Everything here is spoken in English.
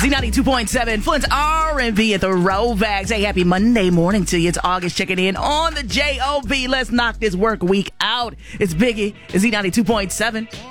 Z92.7, Flint's R&B at the Throwbacks. Hey, happy Monday morning to you. It's August checking in on the J.O.B. Let's knock this work week out. It's Biggie, Z92.7.